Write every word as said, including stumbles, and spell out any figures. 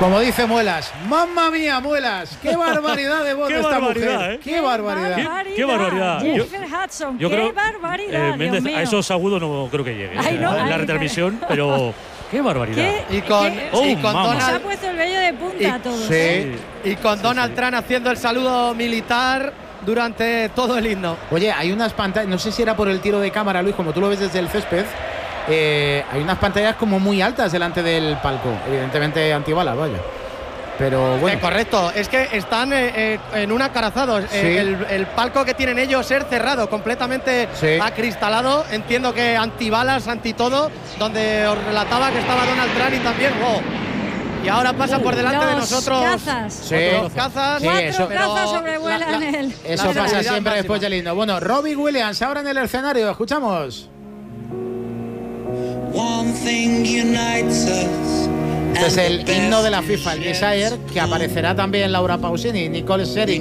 Como dice Muelas, mamma mía, Muelas, qué barbaridad de voz de esta mujer. ¿eh? Qué barbaridad. ¿Qué, qué barbaridad. Jennifer Hudson, yo qué creo, barbaridad. Eh, Méndez, a esos agudos no creo que llegue Ay, no, en la ay, retransmisión, pero qué barbaridad. ¿Qué? Y con, ¿Qué? Oh, y con mamá. Se ha Donald, puesto el vello de punta y, a todos. sí, ¿eh? y con Sí, Donald sí. Trump haciendo el saludo militar durante todo el himno. Oye, hay unas pantallas, no sé si era por el tiro de cámara, Luis, como tú lo ves desde el césped, eh, hay unas pantallas como muy altas delante del palco, evidentemente antibalas, vaya. Pero bueno. Eh, correcto, es que están eh, eh, en un acorazado. Sí. Eh, el, el palco que tienen ellos es cerrado, completamente Sí. acristalado. Entiendo que antibalas, anti todo, donde os relataba que estaba Donald Trump y también. Oh, y ahora pasa por delante de Los nosotros. cazas. Sí. Otros cazas. Sí, Cuatro eso- pero cazas la- sobrevuelan la- el. Eso La pasa seguridad siempre máxima. después del himno. Bueno, Robbie Williams ahora en el escenario, escuchamos. One thing unites us. Este es el himno de la FIFA, el Desire, que aparecerá también Laura Pausini y Nicole Scherzinger.